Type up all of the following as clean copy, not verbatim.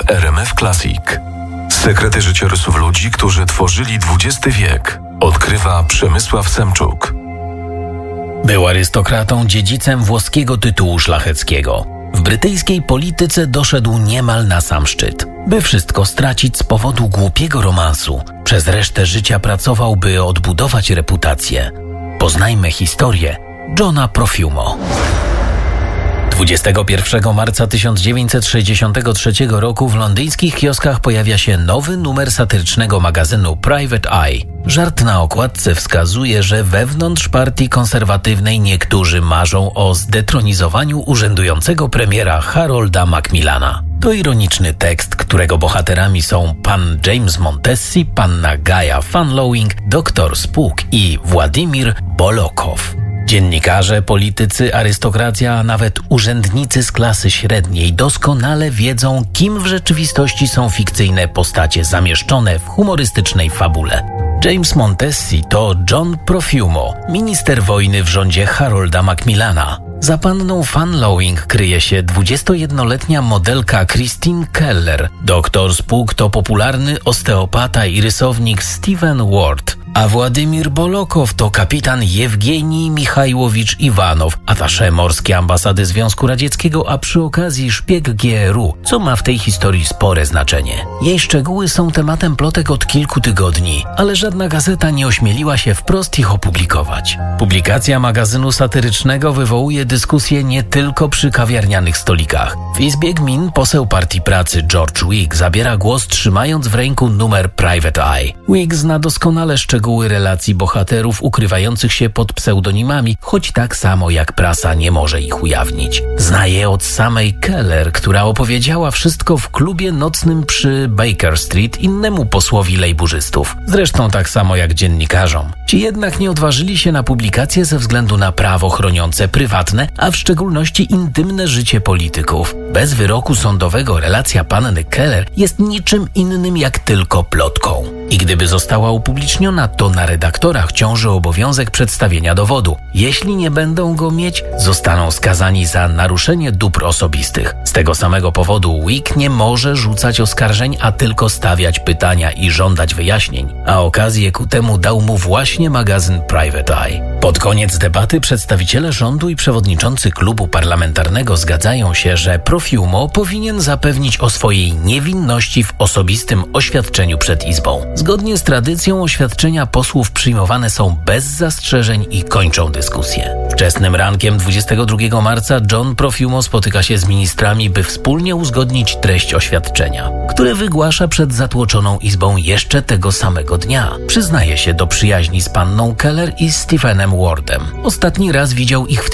w RMF Classic. Sekrety życiorysów ludzi, którzy tworzyli XX wiek, odkrywa Przemysław Semczuk. Był arystokratą, dziedzicem włoskiego tytułu szlacheckiego. W brytyjskiej polityce doszedł niemal na sam szczyt. By wszystko stracić z powodu głupiego romansu, przez resztę życia pracował, by odbudować reputację. Poznajmy historię Johna Profumo. 21 marca 1963 roku w londyńskich kioskach pojawia się nowy numer satyrycznego magazynu Private Eye. Żart na okładce wskazuje, że wewnątrz partii konserwatywnej niektórzy marzą o zdetronizowaniu urzędującego premiera Harolda Macmillana. To ironiczny tekst, którego bohaterami są pan James Montesi, panna Gaja Fanlowing, dr Spook i Władimir Bolokow. Dziennikarze, politycy, arystokracja, a nawet urzędnicy z klasy średniej doskonale wiedzą, kim w rzeczywistości są fikcyjne postacie zamieszczone w humorystycznej fabule. James Montesi to John Profumo, minister wojny w rządzie Harolda Macmillana. Za panną Fanlowing kryje się 21-letnia modelka Christine Keller. Dr Spook to popularny osteopata i rysownik Stephen Ward. A Władimir Bolokow to kapitan Jewgenij Michajłowicz Iwanow, atasze morskie ambasady Związku Radzieckiego, a przy okazji szpieg GRU, co ma w tej historii spore znaczenie. Jej szczegóły są tematem plotek od kilku tygodni, ale żadna gazeta nie ośmieliła się wprost ich opublikować. Publikacja magazynu satyrycznego wywołuje dyskusje nie tylko przy kawiarnianych stolikach. W Izbie Gmin poseł Partii Pracy George Week zabiera głos, trzymając w ręku numer Private Eye. Week zna doskonale szczegóły relacji bohaterów ukrywających się pod pseudonimami, choć tak samo jak prasa nie może ich ujawnić. Zna je od samej Keller, która opowiedziała wszystko w klubie nocnym przy Baker Street innemu posłowi lejburzystów. Zresztą tak samo jak dziennikarzom. Ci jednak nie odważyli się na publikację ze względu na prawo chroniące prywatne, a w szczególności intymne życie polityków. Bez wyroku sądowego relacja panny Keller jest niczym innym jak tylko plotką. I gdyby została upubliczniona, to na redaktorach ciąży obowiązek przedstawienia dowodu. Jeśli nie będą go mieć, zostaną skazani za naruszenie dóbr osobistych. Z tego samego powodu Week nie może rzucać oskarżeń, a tylko stawiać pytania i żądać wyjaśnień. A okazję ku temu dał mu właśnie magazyn Private Eye. Pod koniec debaty przedstawiciele rządu i przewodniczący klubu parlamentarnego zgadzają się, że Profumo powinien zapewnić o swojej niewinności w osobistym oświadczeniu przed Izbą. Zgodnie z tradycją oświadczenia posłów przyjmowane są bez zastrzeżeń i kończą dyskusję. Wczesnym rankiem 22 marca John Profumo spotyka się z ministrami, by wspólnie uzgodnić treść oświadczenia, które wygłasza przed zatłoczoną Izbą jeszcze tego samego dnia. Przyznaje się do przyjaźni z panną Keller i Stephenem Wardem. Ostatni raz widział ich w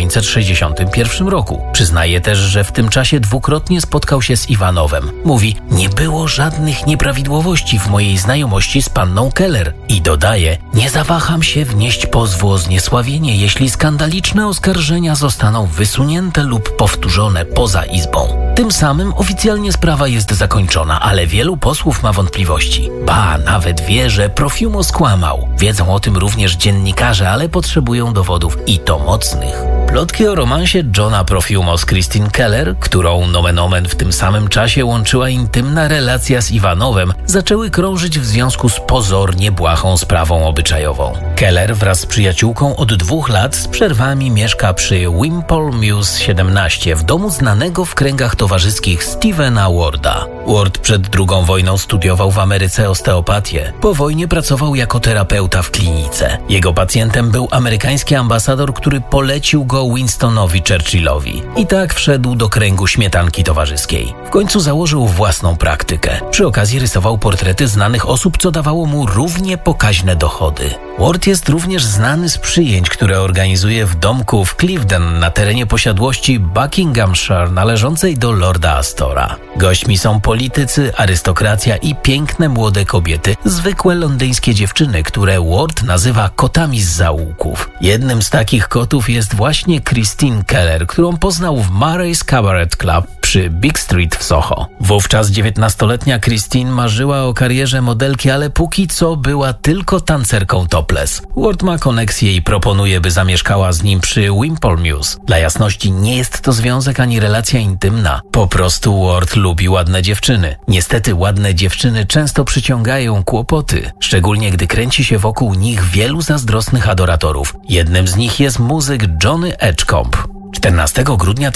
1961 roku. Przyznaje też, że w tym czasie dwukrotnie spotkał się z Iwanowem. Mówi, nie było żadnych nieprawidłowości w mojej znajomości z panną Keller. I dodaje, nie zawaham się wnieść pozwu o zniesławienie, jeśli skandaliczne oskarżenia zostaną wysunięte lub powtórzone poza Izbą. Tym samym oficjalnie sprawa jest zakończona, ale wielu posłów ma wątpliwości. Ba, nawet wie, że Profumo skłamał. Wiedzą o tym również dziennikarze, ale potrzebują dowodów i to mocnych. Plotki o romansie Johna Profumo z Christine Keller, którą nomen omen w tym samym czasie łączyła intymna relacja z Iwanowem, zaczęły krążyć w związku z pozornie błahą sprawą obyczajową. Keller wraz z przyjaciółką od 2 lat z przerwami mieszka przy Wimpole Mews 17 w domu znanego w kręgach towarzyskich Stephena Warda. Ward przed II wojną studiował w Ameryce osteopatię. Po wojnie pracował jako terapeuta w klinice. Jego pacjentem był amerykański ambasador, który polecił go Winstonowi Churchillowi. I tak wszedł do kręgu śmietanki towarzyskiej. W końcu założył własną praktykę. Przy okazji rysował portrety znanych osób, co dawało mu równie pokaźne dochody. Ward jest również znany z przyjęć, które organizuje w domku w Cliveden na terenie posiadłości Buckinghamshire należącej do Lorda Astora. Gośćmi są politycy, arystokracja i piękne młode kobiety, zwykłe londyńskie dziewczyny, które Ward nazywa kotami z zaułków. Jednym z takich kotów jest właśnie Christine Keller, którą poznał w Murray's Cabaret Club przy Big Street w Soho. Wówczas 19-letnia Christine marzyła o karierze modelki, ale póki co była tylko tancerką topless. Ward ma koneksję i proponuje, by zamieszkała z nim przy Wimpole Mews. Dla jasności, nie jest to związek ani relacja intymna. Po prostu Ward lubi ładne dziewczyny dziewczyny. Niestety ładne dziewczyny często przyciągają kłopoty, szczególnie gdy kręci się wokół nich wielu zazdrosnych adoratorów. Jednym z nich jest muzyk Johnny Edgecombe. 14 grudnia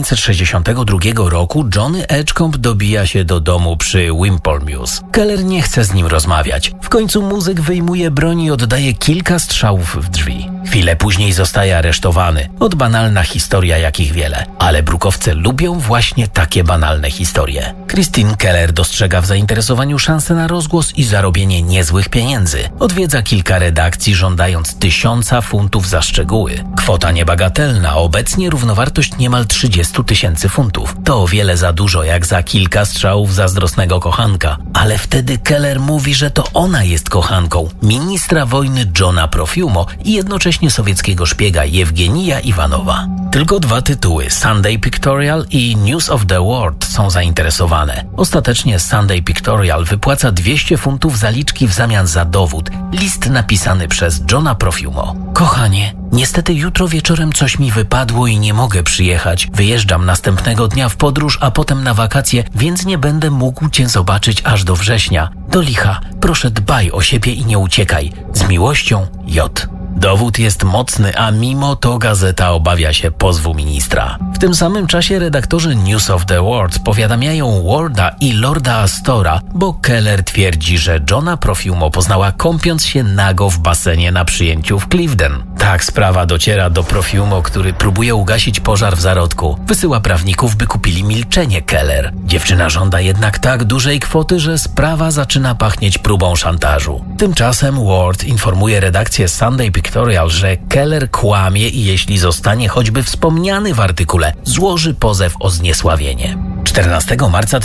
1962 roku Johnny Edgecombe dobija się do domu przy Wimpole Mews. Keller nie chce z nim rozmawiać. W końcu muzyk wyjmuje broń i oddaje kilka strzałów w drzwi. Chwilę później zostaje aresztowany. Banalna historia jakich wiele. Ale brukowce lubią właśnie takie banalne historie. Christine Keller dostrzega w zainteresowaniu szansę na rozgłos i zarobienie niezłych pieniędzy. Odwiedza kilka redakcji, żądając 1000 funtów za szczegóły. Kwota niebagatelna, obecnie równowartość niemal 30 000 funtów. To o wiele za dużo jak za kilka strzałów zazdrosnego kochanka. Ale wtedy Keller mówi, że to ona jest kochanką ministra wojny Johna Profumo i jednocześnie sowieckiego szpiega Jewgenija Iwanowa. Tylko 2 tytuły, Sunday Pictorial i News of the World, są zainteresowane. Ostatecznie Sunday Pictorial wypłaca 200 funtów zaliczki w zamian za dowód, list napisany przez Johna Profumo. Kochanie, niestety jutro wieczorem coś mi wypadło i nie mogę przyjechać. Wyjeżdżam następnego dnia w podróż, a potem na wakacje, więc nie będę mógł cię zobaczyć aż do września. Do licha, proszę dbaj o siebie i nie uciekaj. Z miłością, J. Dowód jest mocny, a mimo to gazeta obawia się pozwu ministra. W tym samym czasie redaktorzy News of the World powiadamiają Warda i Lorda Astora, bo Keller twierdzi, że Johna Profumo poznała kąpiąc się nago w basenie na przyjęciu w Cliveden. Tak sprawa dociera do Profumo, który próbuje ugasić pożar w zarodku. Wysyła prawników, by kupili milczenie Keller. Dziewczyna żąda jednak tak dużej kwoty, że sprawa zaczyna pachnieć próbą szantażu. Tymczasem Ward informuje redakcję Sunday Pictorial, że Keller kłamie i jeśli zostanie choćby wspomniany w artykule, złoży pozew o zniesławienie. 14 marca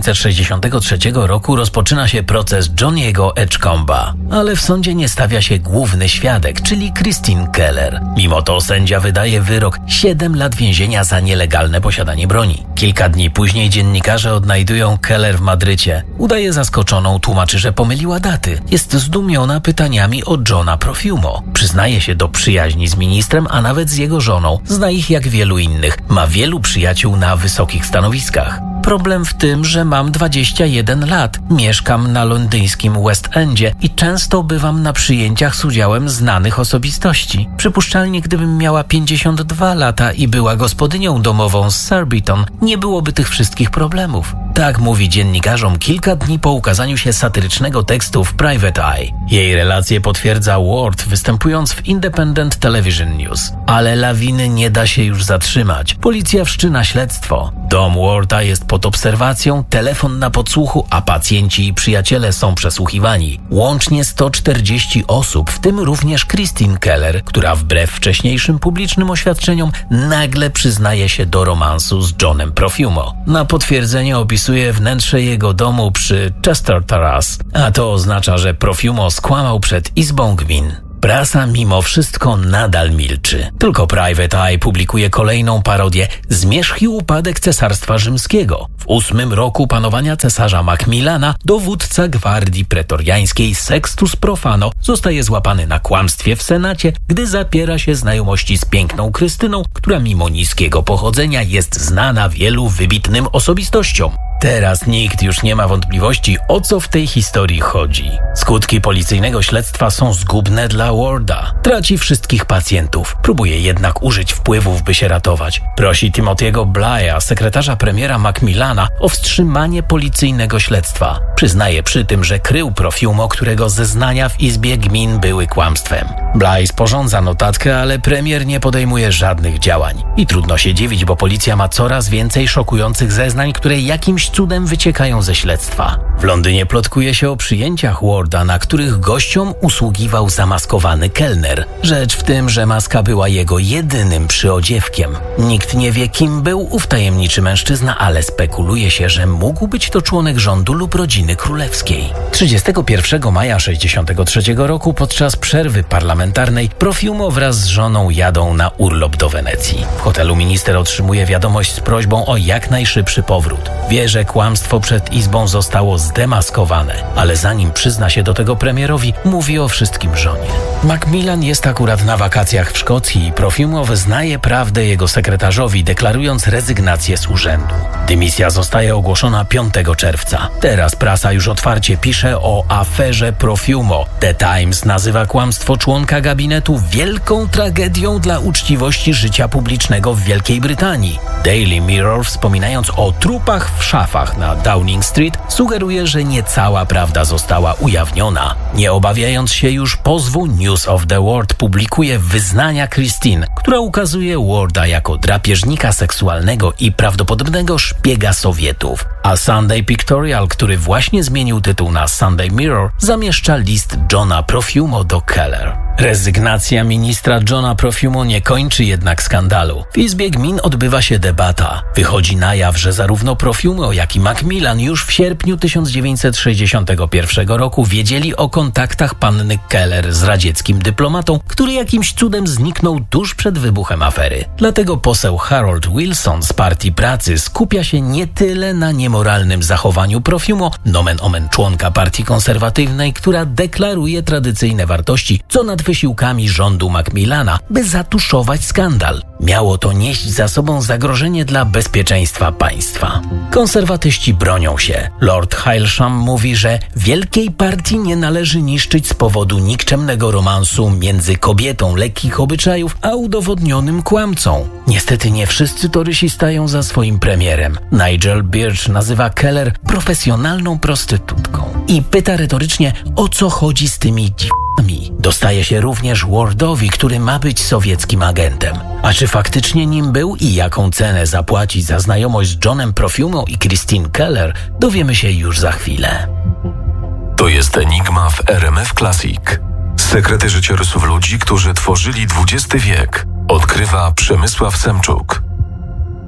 1963 roku rozpoczyna się proces Johnny'ego Edgecombe'a, ale w sądzie nie stawia się główny świadek, czyli Christine Keller. Mimo to sędzia wydaje wyrok 7 lat więzienia za nielegalne posiadanie broni. Kilka dni później dziennikarze odnajdują Keller w Madrycie. Udaje zaskoczoną, tłumaczy, że pomyliła daty. Jest zdumiona pytaniami o Johna Profumo. Przyznaje się do przyjaźni z ministrem, a nawet z jego żoną. Zna ich jak wielu innych. Ma wielu przyjaciół na wysokich stanowiskach. Problem w tym, że mam 21 lat, mieszkam na londyńskim West Endzie i często bywam na przyjęciach z udziałem znanych osobistości. Przypuszczalnie gdybym miała 52 lata i była gospodynią domową z Surbiton, nie byłoby tych wszystkich problemów. Tak mówi dziennikarzom kilka dni po ukazaniu się satyrycznego tekstu w Private Eye. Jej relacje potwierdza Ward, występując w Independent Television News. Ale lawiny nie da się już zatrzymać. Policja wszczyna śledztwo. Dom Warda jest pod obserwacją, telefon na podsłuchu, a pacjenci i przyjaciele są przesłuchiwani. Łącznie 140 osób, w tym również Christine Keller, która wbrew wcześniejszym publicznym oświadczeniom nagle przyznaje się do romansu z Johnem Profumo. Na potwierdzenie opisuje wnętrze jego domu przy Chester Terrace, a to oznacza, że Profumo skłamał przed Izbą Gmin. Prasa mimo wszystko nadal milczy. Tylko Private Eye publikuje kolejną parodię Zmierzch i upadek Cesarstwa Rzymskiego. W 8. roku panowania cesarza Macmillana dowódca gwardii pretoriańskiej Sextus Profano zostaje złapany na kłamstwie w Senacie, gdy zapiera się znajomości z piękną Krystyną, która mimo niskiego pochodzenia jest znana wielu wybitnym osobistościom. Teraz nikt już nie ma wątpliwości, o co w tej historii chodzi. Skutki policyjnego śledztwa są zgubne dla Warda. Traci wszystkich pacjentów. Próbuje jednak użyć wpływów, by się ratować. Prosi Timothy'ego Bly'a, sekretarza premiera Macmillana, o wstrzymanie policyjnego śledztwa. Przyznaje przy tym, że krył Profumo, którego zeznania w Izbie Gmin były kłamstwem. Bly sporządza notatkę, ale premier nie podejmuje żadnych działań. I trudno się dziwić, bo policja ma coraz więcej szokujących zeznań, które jakimś cudem wyciekają ze śledztwa. W Londynie plotkuje się o przyjęciach Warda, na których gościom usługiwał zamaskowany kelner. Rzecz w tym, że maska była jego jedynym przyodziewkiem. Nikt nie wie, kim był ów tajemniczy mężczyzna, ale spekuluje się, że mógł być to członek rządu lub rodziny królewskiej. 31 maja 1963 roku podczas przerwy parlamentarnej Profumo wraz z żoną jadą na urlop do Wenecji. W hotelu minister otrzymuje wiadomość z prośbą o jak najszybszy powrót. Wie, że że kłamstwo przed Izbą zostało zdemaskowane, ale zanim przyzna się do tego premierowi, mówi o wszystkim żonie. Macmillan jest akurat na wakacjach w Szkocji i Profumo wyznaje prawdę jego sekretarzowi, deklarując rezygnację z urzędu. Dymisja zostaje ogłoszona 5 czerwca. Teraz prasa już otwarcie pisze o aferze Profumo. The Times nazywa kłamstwo członka gabinetu wielką tragedią dla uczciwości życia publicznego w Wielkiej Brytanii. Daily Mirror, wspominając o trupach w szafach na Downing Street, sugeruje, że nie cała prawda została ujawniona. Nie obawiając się już pozwu, News of the World publikuje wyznania Christine, która ukazuje Warda jako drapieżnika seksualnego i prawdopodobnego szpiega Sowietów. A Sunday Pictorial, który właśnie zmienił tytuł na Sunday Mirror, zamieszcza list Johna Profumo do Keller. Rezygnacja ministra Johna Profumo nie kończy jednak skandalu. W Izbie Gmin odbywa się debata. Wychodzi na jaw, że zarówno Profumo, jak i Macmillan już w sierpniu 1961 roku wiedzieli o kontaktach panny Keller z radzieckim dyplomatą, który jakimś cudem zniknął tuż przed wybuchem afery. Dlatego poseł Harold Wilson z Partii Pracy skupia się nie tyle na niemoralnym zachowaniu Profumo, nomen omen członka Partii Konserwatywnej, która deklaruje tradycyjne wartości, co nad wysiłkami rządu Macmillana, by zatuszować skandal. Miało to nieść za sobą zagrożenie dla bezpieczeństwa państwa. Konserwatyści bronią się. Lord Hailsham mówi, że Wielkiej Partii nie należy niszczyć z powodu nikczemnego romansu między kobietą lekkich obyczajów a udowodnionym kłamcą. Niestety nie wszyscy torysi stają za swoim premierem. Nigel Birch nazywa Keller profesjonalną prostytutką i pyta retorycznie, o co chodzi z tymi dziwami. Dostaje się również Wardowi, który ma być sowieckim agentem. A czy faktycznie nim był i jaką cenę zapłaci za znajomość z Johnem Profumo i Christine Keller, dowiemy się już za chwilę. To jest Enigma w RMF Classic. Sekrety życiorysów ludzi, którzy tworzyli XX wiek, odkrywa Przemysław Semczuk.